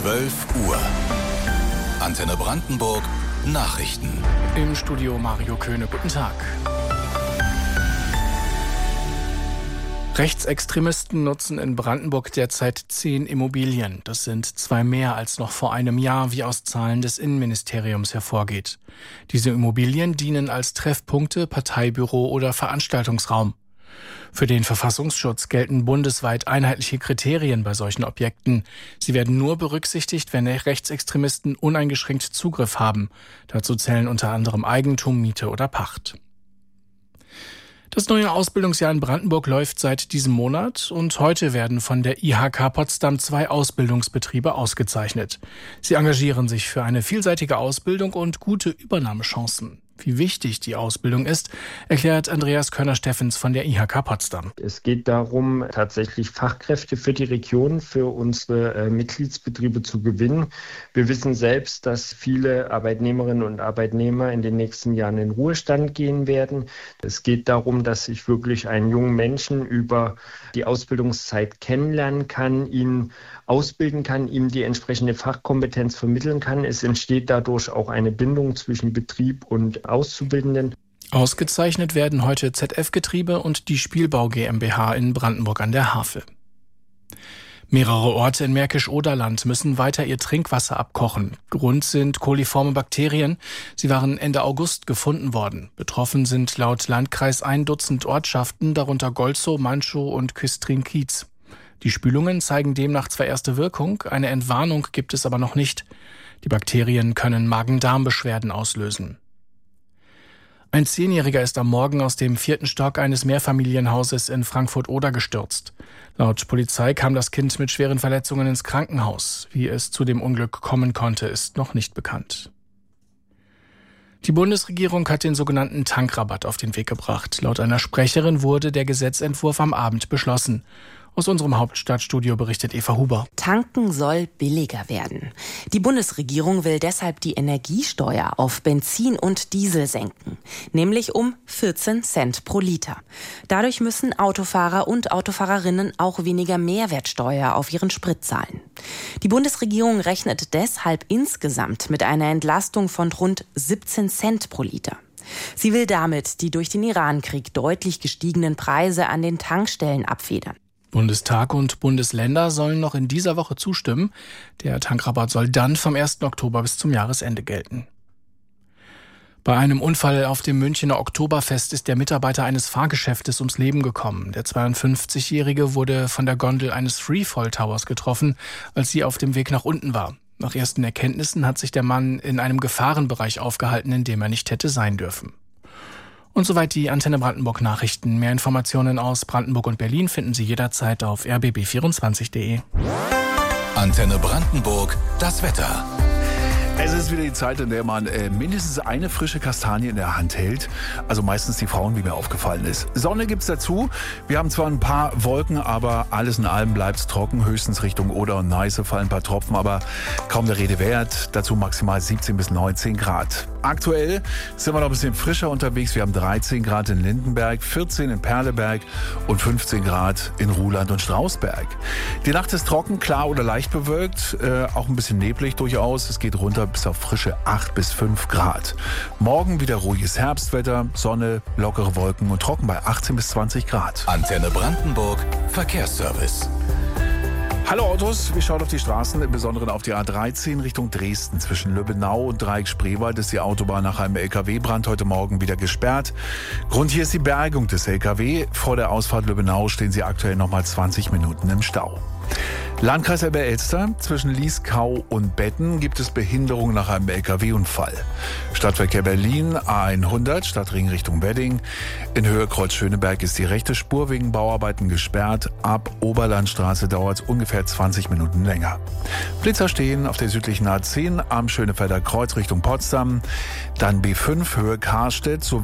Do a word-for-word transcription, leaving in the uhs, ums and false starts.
zwölf Uhr. Antenne Brandenburg Nachrichten. Im Studio Mario Köhne. Guten Tag. Rechtsextremisten nutzen in Brandenburg derzeit zehn Immobilien. Das sind zwei mehr als noch vor einem Jahr, wie aus Zahlen des Innenministeriums hervorgeht. Diese Immobilien dienen als Treffpunkte, Parteibüro oder Veranstaltungsraum. Für den Verfassungsschutz gelten bundesweit einheitliche Kriterien bei solchen Objekten. Sie werden nur berücksichtigt, wenn Rechtsextremisten uneingeschränkt Zugriff haben. Dazu zählen unter anderem Eigentum, Miete oder Pacht. Das neue Ausbildungsjahr in Brandenburg läuft seit diesem Monat und heute werden von der I H K Potsdam zwei Ausbildungsbetriebe ausgezeichnet. Sie engagieren sich für eine vielseitige Ausbildung und gute Übernahmechancen. Wie wichtig die Ausbildung ist, erklärt Andreas Körner-Steffens von der I H K Potsdam. Es geht darum, tatsächlich Fachkräfte für die Region, für unsere äh, Mitgliedsbetriebe zu gewinnen. Wir wissen selbst, dass viele Arbeitnehmerinnen und Arbeitnehmer in den nächsten Jahren in Ruhestand gehen werden. Es geht darum, dass ich wirklich einen jungen Menschen über die Ausbildungszeit kennenlernen kann, ihn ausbilden kann, ihm die entsprechende Fachkompetenz vermitteln kann. Es entsteht dadurch auch eine Bindung zwischen Betrieb und Auszubildenden. Ausgezeichnet werden heute Z F-Getriebe und die Spielbau GmbH in Brandenburg an der Havel. Mehrere Orte in Märkisch-Oderland müssen weiter ihr Trinkwasser abkochen. Grund sind koliforme Bakterien. Sie waren Ende August gefunden worden. Betroffen sind laut Landkreis ein Dutzend Ortschaften, darunter Golzow, Manchow und Küstrin-Kiez. Die Spülungen zeigen demnach zwar erste Wirkung, eine Entwarnung gibt es aber noch nicht. Die Bakterien können Magen-Darm-Beschwerden auslösen. Ein Zehnjähriger ist am Morgen aus dem vierten Stock eines Mehrfamilienhauses in Frankfurt-Oder gestürzt. Laut Polizei kam das Kind mit schweren Verletzungen ins Krankenhaus. Wie es zu dem Unglück kommen konnte, ist noch nicht bekannt. Die Bundesregierung hat den sogenannten Tankrabatt auf den Weg gebracht. Laut einer Sprecherin wurde der Gesetzentwurf am Abend beschlossen. Aus unserem Hauptstadtstudio berichtet Eva Huber. Tanken soll billiger werden. Die Bundesregierung will deshalb die Energiesteuer auf Benzin und Diesel senken, nämlich um vierzehn Cent pro Liter. Dadurch müssen Autofahrer und Autofahrerinnen auch weniger Mehrwertsteuer auf ihren Sprit zahlen. Die Bundesregierung rechnet deshalb insgesamt mit einer Entlastung von rund siebzehn Cent pro Liter. Sie will damit die durch den Irankrieg deutlich gestiegenen Preise an den Tankstellen abfedern. Bundestag und Bundesländer sollen noch in dieser Woche zustimmen. Der Tankrabatt soll dann vom ersten Oktober bis zum Jahresende gelten. Bei einem Unfall auf dem Münchener Oktoberfest ist der Mitarbeiter eines Fahrgeschäftes ums Leben gekommen. Der zweiundfünfzigjährige wurde von der Gondel eines Freefall Towers getroffen, als sie auf dem Weg nach unten war. Nach ersten Erkenntnissen hat sich der Mann in einem Gefahrenbereich aufgehalten, in dem er nicht hätte sein dürfen. Und soweit die Antenne Brandenburg Nachrichten. Mehr Informationen aus Brandenburg und Berlin finden Sie jederzeit auf r b b vierundzwanzig punkt de. Antenne Brandenburg, das Wetter. Es ist wieder die Zeit, in der man äh, mindestens eine frische Kastanie in der Hand hält. Also meistens die Frauen, wie mir aufgefallen ist. Sonne gibt's dazu. Wir haben zwar ein paar Wolken, aber alles in allem bleibt's trocken. Höchstens Richtung Oder und Neiße fallen ein paar Tropfen, aber kaum der Rede wert. Dazu maximal siebzehn bis neunzehn Grad. Aktuell sind wir noch ein bisschen frischer unterwegs. Wir haben dreizehn Grad in Lindenberg, vierzehn in Perleberg und fünfzehn Grad in Ruhland und Strausberg. Die Nacht ist trocken, klar oder leicht bewölkt. Äh, auch ein bisschen neblig durchaus. Es geht runter bis auf frische acht bis fünf Grad. Morgen wieder ruhiges Herbstwetter, Sonne, lockere Wolken und trocken bei achtzehn bis zwanzig Grad. Antenne Brandenburg Verkehrsservice. Hallo Autos, wir schauen auf die Straßen, im Besonderen auf die A dreizehn Richtung Dresden. Zwischen Löbenau und Dreieck-Spreewald ist die Autobahn nach einem L K W-Brand heute Morgen wieder gesperrt. Grund hier ist die Bergung des L K W. Vor der Ausfahrt Löbenau stehen sie aktuell nochmal zwanzig Minuten im Stau. Landkreis Elbe-Elster, zwischen Lieskau und Betten gibt es Behinderung nach einem L K W-Unfall. Stadtverkehr Berlin, A hundert, Stadtring Richtung Wedding. In Höhe Kreuz-Schöneberg ist die rechte Spur wegen Bauarbeiten gesperrt. Ab Oberlandstraße dauert es ungefähr zwanzig Minuten länger. Blitzer stehen auf der südlichen A zehn am Schönefelder Kreuz Richtung Potsdam. Dann B fünf, Höhe Karstedt sowie